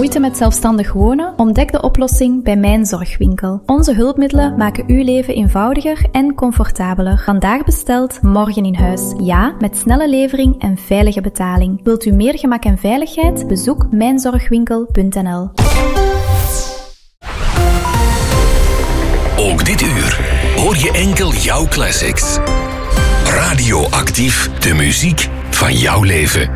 Moeite met zelfstandig wonen? Ontdek de oplossing bij Mijn Zorgwinkel. Onze hulpmiddelen maken uw leven eenvoudiger en comfortabeler. Vandaag besteld, morgen in huis. Ja, met snelle levering en veilige betaling. Wilt u meer gemak en veiligheid? Bezoek mijnzorgwinkel.nl. Ook dit uur hoor je enkel jouw classics. Radioactief, de muziek van jouw leven.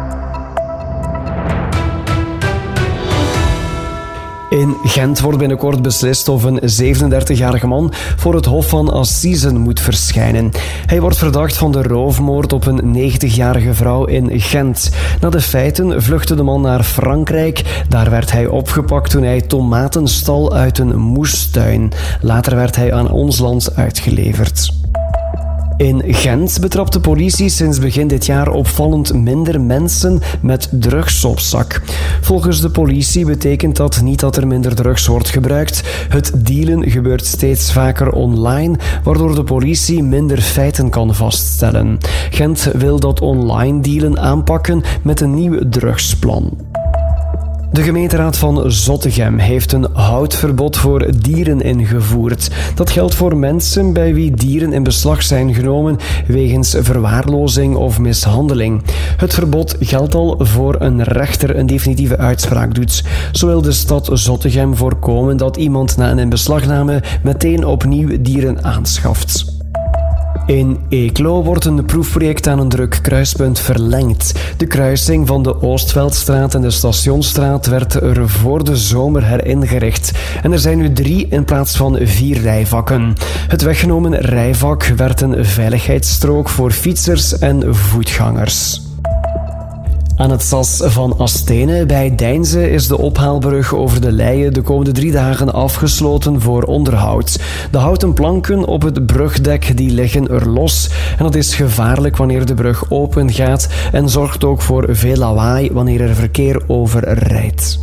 In Gent wordt binnenkort beslist of een 37-jarige man voor het Hof van Assisen moet verschijnen. Hij wordt verdacht van de roofmoord op een 90-jarige vrouw in Gent. Na de feiten vluchtte de man naar Frankrijk. Daar werd hij opgepakt toen hij tomaten stal uit een moestuin. Later werd hij aan ons land uitgeleverd. In Gent betrapt de politie sinds begin dit jaar opvallend minder mensen met drugs op zak. Volgens de politie betekent dat niet dat er minder drugs wordt gebruikt. Het dealen gebeurt steeds vaker online, waardoor de politie minder feiten kan vaststellen. Gent wil dat online dealen aanpakken met een nieuw drugsplan. De gemeenteraad van Zottegem heeft een houtverbod voor dieren ingevoerd. Dat geldt voor mensen bij wie dieren in beslag zijn genomen wegens verwaarlozing of mishandeling. Het verbod geldt al voor een rechter een definitieve uitspraak doet. Zo wil de stad Zottegem voorkomen dat iemand na een inbeslagname meteen opnieuw dieren aanschaft. In Eeklo wordt een proefproject aan een druk kruispunt verlengd. De kruising van de Oostveldstraat en de Stationsstraat werd er voor de zomer heringericht. En er zijn nu 3 in plaats van 4 rijvakken. Het weggenomen rijvak werd een veiligheidsstrook voor fietsers en voetgangers. Aan het Sas van Astene bij Deinze is de ophaalbrug over de Leie de komende 3 dagen afgesloten voor onderhoud. De houten planken op het brugdek die liggen er los en dat is gevaarlijk wanneer de brug open gaat en zorgt ook voor veel lawaai wanneer er verkeer over rijdt.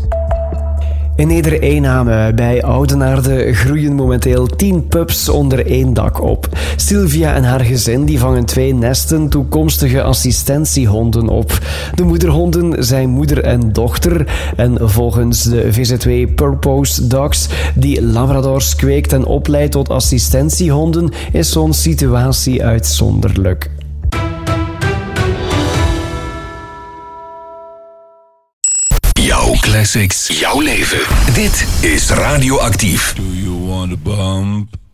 In Neder-Eename bij Oudenaarde groeien momenteel 10 pups onder 1 dak op. Sylvia en haar gezin die vangen 2 nesten toekomstige assistentiehonden op. De moederhonden zijn moeder en dochter en volgens de VZW Purpose Dogs, die Labradors kweekt en opleidt tot assistentiehonden, is zo'n situatie uitzonderlijk. Jouw classics, jouw leven. Dit is Radioactief. Do you want a bump?